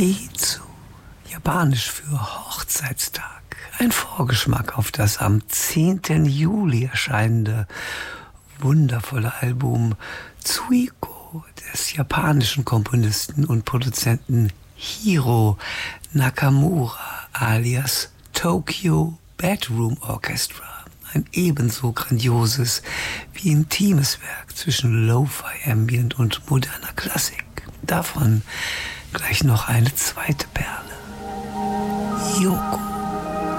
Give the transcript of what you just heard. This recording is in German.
Kizu, japanisch für Hochzeitstag. Ein Vorgeschmack auf das am 10. Juli erscheinende wundervolle Album Tsuiko des japanischen Komponisten und Produzenten Hiro Nakamura alias Tokyo Bedroom Orchestra. Ein ebenso grandioses wie intimes Werk zwischen Lo-Fi Ambient und moderner Klassik. Davon gleich noch eine zweite Perle. Yoko.